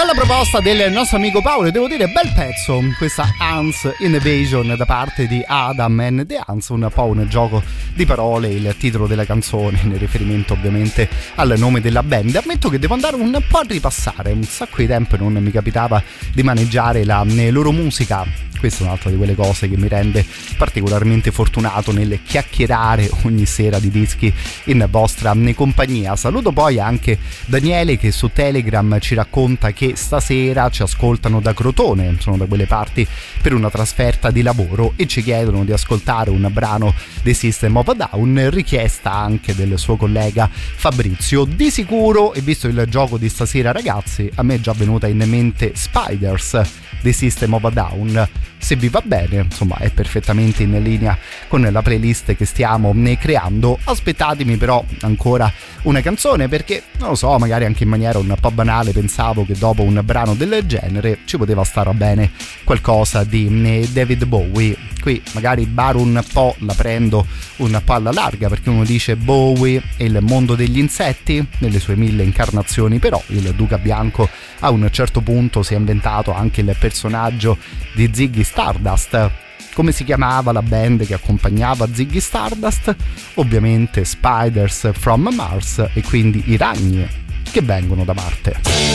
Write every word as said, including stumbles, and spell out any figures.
Bella proposta del nostro amico Paolo e devo dire bel pezzo questa Ants Invasion da parte di Adam and the Ants, un po' un gioco di parole il titolo della canzone in riferimento ovviamente al nome della band. Ammetto che devo andare un po' a ripassare, un sacco di tempo non mi capitava di maneggiare la loro musica. Questa è un'altra di quelle cose che mi rende particolarmente fortunato nel chiacchierare ogni sera di dischi in vostra compagnia. Saluto poi anche Daniele che su Telegram ci racconta che stasera ci ascoltano da Crotone, sono da quelle parti per una trasferta di lavoro e ci chiedono di ascoltare un brano dei System of a Down, richiesta anche del suo collega Fabrizio. Di sicuro, e visto il gioco di stasera ragazzi, a me è già venuta in mente Spiders dei System of a Down. Se vi va bene, insomma, è perfettamente in linea con la playlist che stiamo ne creando. Aspettatemi però ancora una canzone, perché non lo so, magari anche in maniera un po' banale pensavo che dopo un brano del genere ci poteva stare bene qualcosa di David Bowie. Qui magari bar un po' la prendo un po' alla larga, perché uno dice Bowie e il mondo degli insetti nelle sue mille incarnazioni, però il Duca Bianco a un certo punto si è inventato anche il personaggio di Ziggy Stardust. Come si chiamava la band che accompagnava Ziggy Stardust? Ovviamente Spiders from Mars, e quindi i ragni che vengono da Marte.